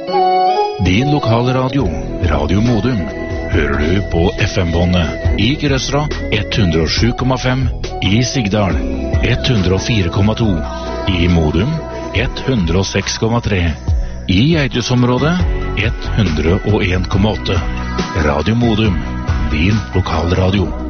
Din lokale radio, Radio Modum, hører du på FM-båndet i Grøsra 107,5, i Sigdal 104,2, i Modum 106,3, i Eidsområdet 101,8. Radio Modum, din lokalradio.